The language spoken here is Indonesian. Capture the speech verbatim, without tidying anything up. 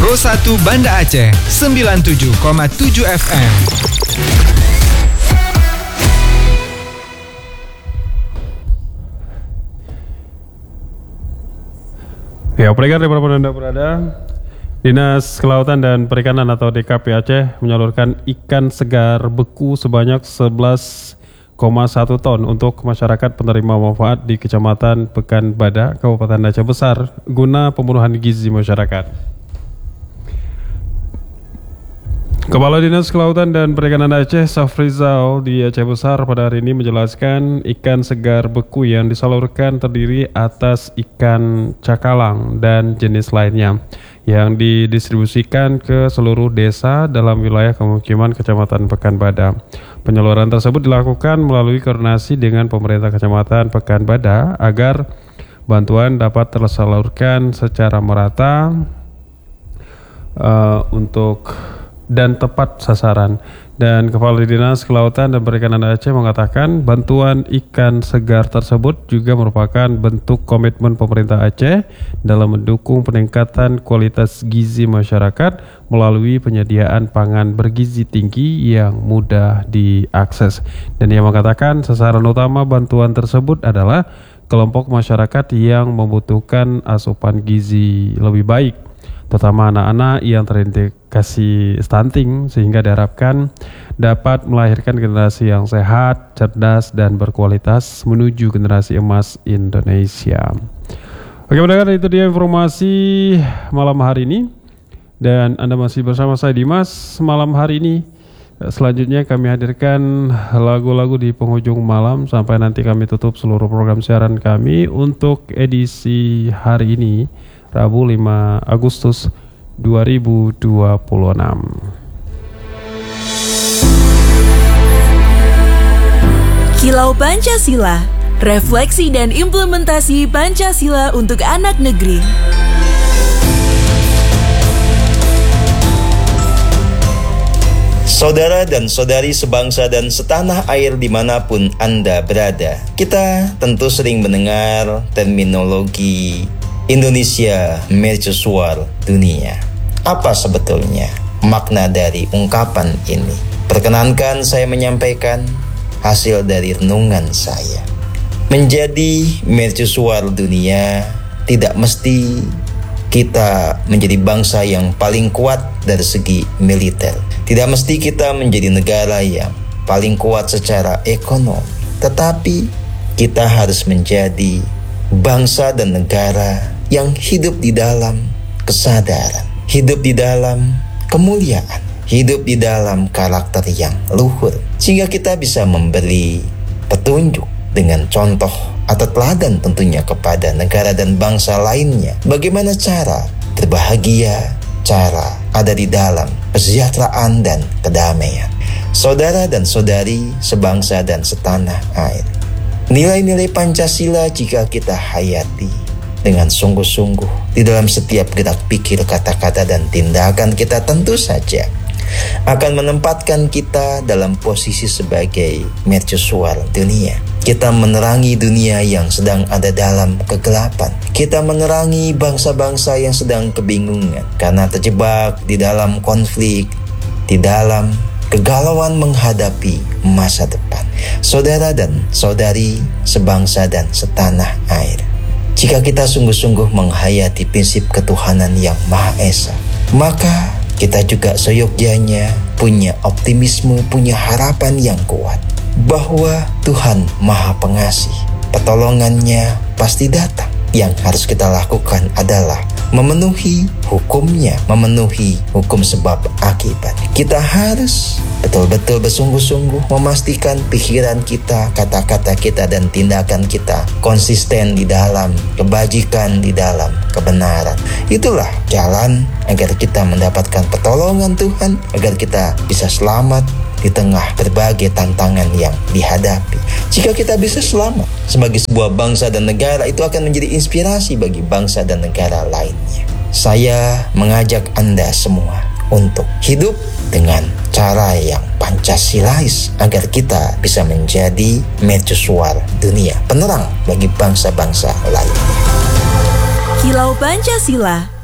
Pro satu Banda Aceh sembilan puluh tujuh koma tujuh F M. Ya, pendengar dimanapun Anda berada, Dinas Kelautan dan Perikanan atau D K P Aceh menyalurkan ikan segar beku sebanyak sebelas koma satu ton untuk masyarakat penerima manfaat di Kecamatan Pekanbadak, Kabupaten Aceh Besar, guna pemenuhan gizi masyarakat. Kepala Dinas Kelautan dan Perikanan Aceh, Safrizal di Aceh Besar pada hari ini menjelaskan ikan segar beku yang disalurkan terdiri atas ikan cakalang dan jenis lainnya yang didistribusikan ke seluruh desa dalam wilayah pemukiman Kecamatan Pekanbadak. Penyaluran tersebut dilakukan melalui koordinasi dengan pemerintah Kecamatan Pekanbadak agar bantuan dapat tersalurkan secara merata uh, untuk dan tepat sasaran. Dan Kepala Dinas Kelautan dan Perikanan Aceh mengatakan bantuan ikan segar tersebut juga merupakan bentuk komitmen pemerintah Aceh dalam mendukung peningkatan kualitas gizi masyarakat melalui penyediaan pangan bergizi tinggi yang mudah diakses. Dan ia mengatakan sasaran utama bantuan tersebut adalah kelompok masyarakat yang membutuhkan asupan gizi lebih baik, terutama anak-anak yang terindikasi stunting, sehingga diharapkan dapat melahirkan generasi yang sehat, cerdas, dan berkualitas menuju generasi emas Indonesia. Oke pendengar, itu dia informasi malam hari ini, dan Anda masih bersama saya Dimas malam hari ini. Selanjutnya kami hadirkan lagu-lagu di penghujung malam sampai nanti kami tutup seluruh program siaran kami untuk edisi hari ini, Rabu lima Agustus dua ribu dua puluh enam. Kilau Pancasila, refleksi dan implementasi Pancasila untuk anak negeri. Saudara dan saudari sebangsa dan setanah air dimanapun Anda berada, kita tentu sering mendengar terminologi Indonesia Mercusuar Dunia. Apa sebetulnya makna dari ungkapan ini? Perkenankan saya menyampaikan hasil dari renungan saya. Menjadi Mercusuar Dunia tidak mesti kita menjadi bangsa yang paling kuat dari segi militer. Tidak mesti kita menjadi negara yang paling kuat secara ekonomi. Tetapi kita harus menjadi bangsa dan negara yang hidup di dalam kesadaran, hidup di dalam kemuliaan, hidup di dalam karakter yang luhur, sehingga kita bisa memberi petunjuk dengan contoh atau teladan tentunya kepada negara dan bangsa lainnya bagaimana cara berbahagia, cara ada di dalam kesejahteraan dan kedamaian. Saudara dan saudari sebangsa dan setanah air, nilai-nilai Pancasila jika kita hayati dengan sungguh-sungguh di dalam setiap gerak pikir, kata-kata, dan tindakan kita, tentu saja akan menempatkan kita dalam posisi sebagai mercusuar dunia. Kita menerangi dunia yang sedang ada dalam kegelapan. Kita menerangi bangsa-bangsa yang sedang kebingungan karena terjebak di dalam konflik, di dalam kegalauan menghadapi masa depan. Saudara dan saudari sebangsa dan setanah air, jika kita sungguh-sungguh menghayati prinsip ketuhanan yang Maha Esa, maka kita juga seyogyanya punya optimisme, punya harapan yang kuat bahwa Tuhan Maha Pengasih, pertolongannya pasti datang. Yang harus kita lakukan adalah memenuhi hukumnya, memenuhi hukum sebab akibat. Kita harus betul-betul bersungguh-sungguh memastikan pikiran kita, kata-kata kita, dan tindakan kita konsisten di dalam kebajikan, di dalam kebenaran. Itulah jalan agar kita mendapatkan pertolongan Tuhan, agar kita bisa selamat di tengah berbagai tantangan yang dihadapi. Jika kita bisa selamat sebagai sebuah bangsa dan negara, itu akan menjadi inspirasi bagi bangsa dan negara lainnya. Saya mengajak Anda semua untuk hidup dengan cara yang Pancasilais agar kita bisa menjadi mercusuar dunia, penerang bagi bangsa-bangsa lainnya. Kilau Pancasila,